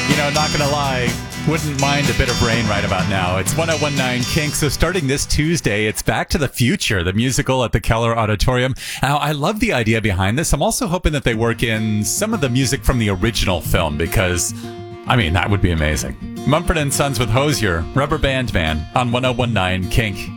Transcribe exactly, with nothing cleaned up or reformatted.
You know, not gonna lie, wouldn't mind a bit of rain right about now. It's one oh one nine Kink, so starting this Tuesday, it's Back to the Future, the musical at the Keller Auditorium. Now, I love the idea behind this. I'm also hoping that they work in some of the music from the original film, because, I mean, that would be amazing. Mumford and Sons with Hozier, Rubber Band Man, on one oh one nine Kink.